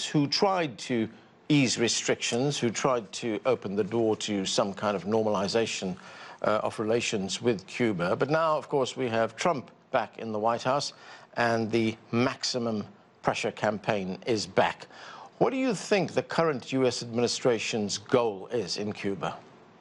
who tried to ease restrictions, who tried to open the door to some kind of normalization of relations with Cuba. But now, of course, we have Trump back in the White House, and the maximum pressure campaign is back. What do you think the current U.S. administration's goal is in Cuba?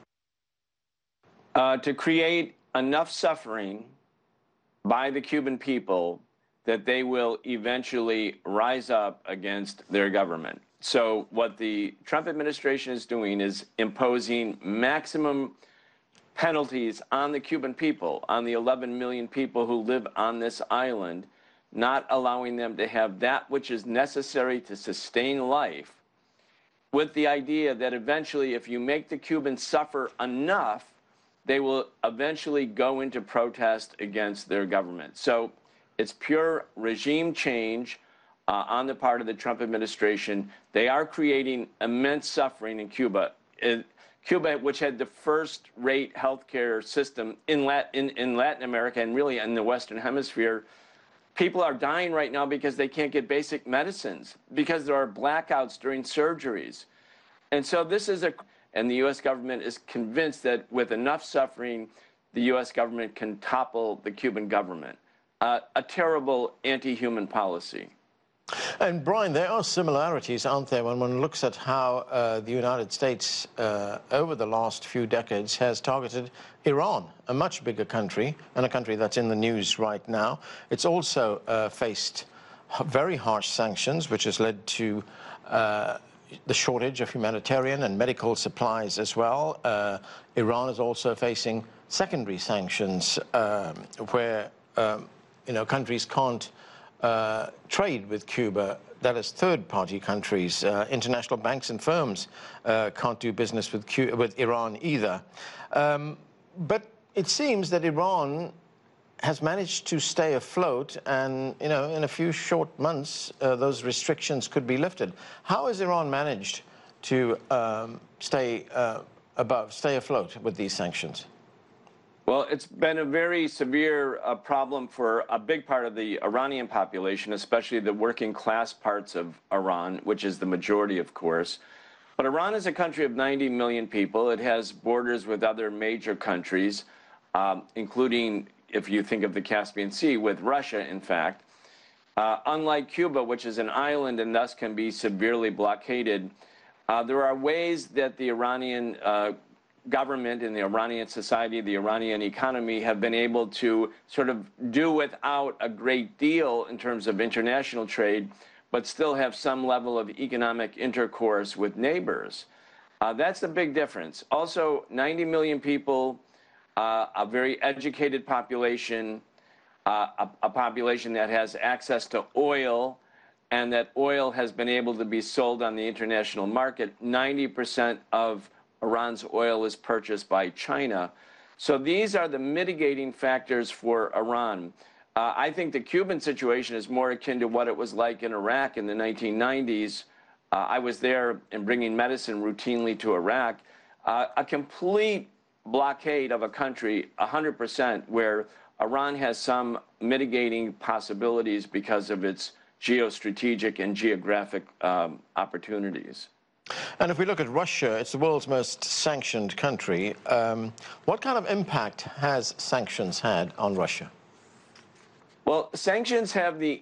To create enough suffering by the Cuban people that they will eventually rise up against their government. So what the Trump administration is doing is imposing maximum penalties on the Cuban people, on the 11 million people who live on this island, not allowing them to have that which is necessary to sustain life, with the idea that eventually if you make the Cubans suffer enough, they will eventually go into protest against their government. So it's pure regime change on the part of the Trump administration. They are creating immense suffering in Cuba. Cuba, which had the first-rate healthcare system in Latin America and really in the Western Hemisphere, people are dying right now because they can't get basic medicines, because there are blackouts during surgeries. And so this is and the U.S. government is convinced that with enough suffering, the U.S. government can topple the Cuban government. A terrible anti-human policy. And Brian, there are similarities, aren't there, when one looks at how the United States over the last few decades has targeted Iran, a much bigger country, and a country that's in the news right now. It's also faced very harsh sanctions, which has led to the shortage of humanitarian and medical supplies as well. Iran is also facing secondary sanctions where countries can't trade with Cuba. That is third-party countries. International banks and firms can't do business with Iran either. But it seems that Iran has managed to stay afloat, and in a few short months, those restrictions could be lifted. How has Iran managed to stay afloat with these sanctions? Well, it's been a very severe problem for a big part of the Iranian population, especially the working class parts of Iran, which is the majority, of course. But Iran is a country of 90 million people. It has borders with other major countries, including, if you think of the Caspian Sea, with Russia, in fact. Unlike Cuba, which is an island and thus can be severely blockaded, there are ways that the Iranian government and the Iranian society, the Iranian economy have been able to sort of do without a great deal in terms of international trade, but still have some level of economic intercourse with neighbors. That's the big difference. Also, 90 million people, a very educated population, a population that has access to oil, and that oil has been able to be sold on the international market. 90% of Iran's oil is purchased by China. So these are the mitigating factors for Iran. I think the Cuban situation is more akin to what it was like in Iraq in the 1990s. I was there and bringing medicine routinely to Iraq. A complete blockade of a country, 100%, where Iran has some mitigating possibilities because of its geostrategic and geographic opportunities. And if we look at Russia, it's the world's most sanctioned country. What kind of impact has sanctions had on Russia? Well, sanctions have the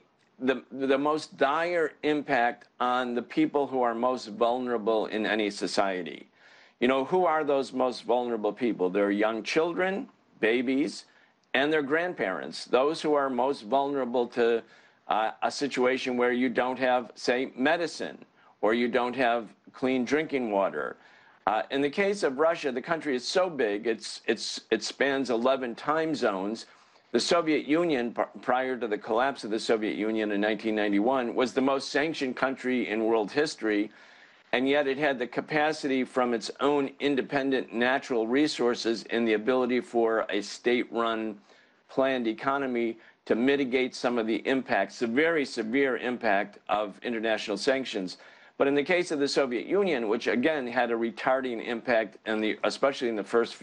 most dire impact on the people who are most vulnerable in any society. You know, who are those most vulnerable people? They're young children, babies, and their grandparents, those who are most vulnerable to a situation where you don't have, say, medicine, or you don't have clean drinking water. In the case of Russia, the country is so big, it spans 11 time zones. The Soviet Union, prior to the collapse of the Soviet Union in 1991, was the most sanctioned country in world history, and yet it had the capacity from its own independent natural resources and the ability for a state-run planned economy to mitigate some of the impacts, the very severe impact of international sanctions. But in the case of the Soviet Union, which again had a retarding impact, especially in the first